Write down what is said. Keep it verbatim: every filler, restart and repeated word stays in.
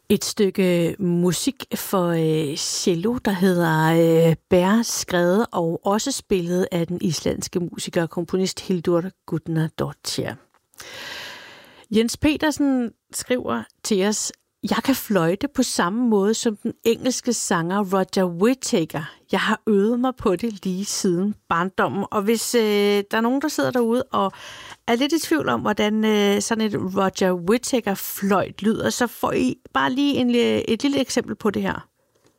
Et stykke musik for øh, cello, der hedder øh, Bær, skrevet og også spillet af den islandske musiker og komponist Hildur Gudnadóttir. Jens Petersen skriver til os: Jeg kan fløjte på samme måde som den engelske sanger Roger Whittaker. Jeg har øvet mig på det lige siden barndommen. Og hvis øh, der er nogen, der sidder derude og er lidt i tvivl om, hvordan øh, sådan et Roger Whittaker fløjt lyder, så får I bare lige en, et lille eksempel på det her.